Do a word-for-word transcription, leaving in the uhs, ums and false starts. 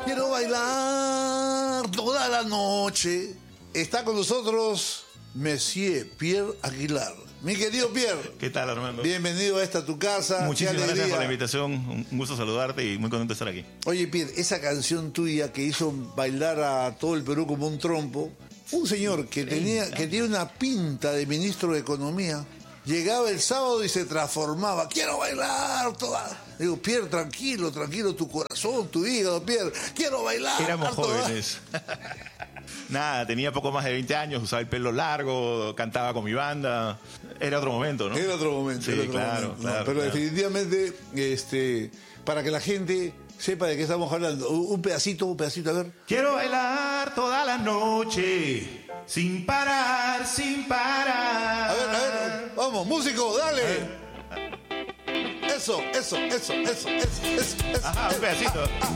Quiero bailar toda la noche. Está con nosotros Monsieur Pierre Aguilar. Mi querido Pierre. ¿Qué tal, Armando? Bienvenido a esta tu casa. Muchísimas gracias por la invitación. Un gusto saludarte y muy contento de estar aquí. Oye, Pierre, esa canción tuya que hizo bailar a todo el Perú como un trompo, un señor que tenía, que tiene una pinta de ministro de Economía, llegaba el sábado y se transformaba. Quiero bailar toda. Digo, Pierre, tranquilo, tranquilo, tu corazón, tu hígado, Pierre. Quiero bailar. Éramos jóvenes. Nada, tenía poco más de veinte años, usaba el pelo largo, cantaba con mi banda. Era otro momento, ¿no? Era otro momento. Sí, era otro claro, momento. claro. No, pero claro. definitivamente, este, para que la gente sepa de qué estamos hablando, un pedacito, un pedacito, a ver. Quiero bailar toda la noche, sin parar, sin parar. A ver, a ver, vamos, músico, dale. Eso, eso, eso, eso, eso, eso, eso. Ajá, un pedacito. Ah, ah,